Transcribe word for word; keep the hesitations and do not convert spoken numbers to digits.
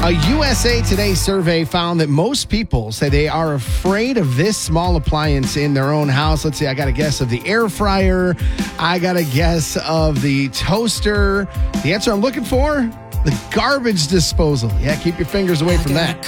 A U S A Today survey found that most people say they are afraid of this small appliance in their own house. Let's see, I got a guess of the air fryer. I got a guess of the toaster. The answer I'm looking for, the garbage disposal. Yeah, keep your fingers away from that.